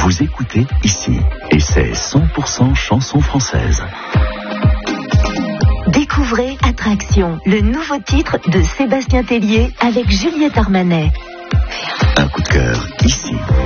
Vous écoutez ici, et c'est 100% chansons françaises. Découvrez Attraction, le nouveau titre de Sébastien Tellier avec Juliette Armanet. Un coup de cœur ici.